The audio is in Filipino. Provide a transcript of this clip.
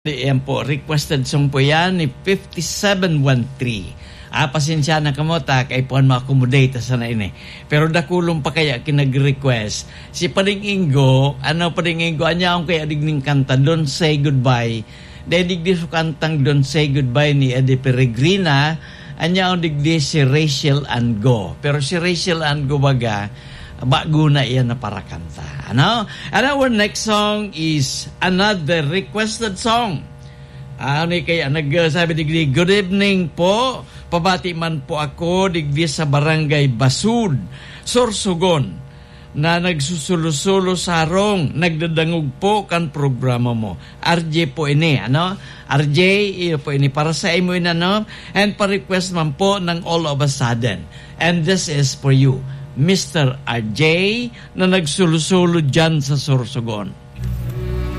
Yan po, requested song po yan ni 5713. Pasensya na kamota, kay po ma-accommodate sa na ini. Pero dakulong pa kaya kinag-request. Si Pading Ingo, anya akong kaya digning kanta, Don't Say Goodbye. Dahil digdi so kantang Don't Say Goodbye ni Eddie Peregrina, anya akong digdi si Rachel Ango. Pero si Rachel Ango baga, bago na iyan na para kanta. And our next song is another requested song. Kaya nagsabi digdi, good evening po. Pabati man po ako digdi sa Barangay Basud, Sorsogon, na nagsusulo-sulo sarong, nagdadangog po kan programa mo. RJ po ini, RJ, iyo po ini, para sa imo in, and pa-request man po ng All of a Sudden. And this is for you, Mr. RJ, na nagsulo-sulo dyan sa Sorsogon.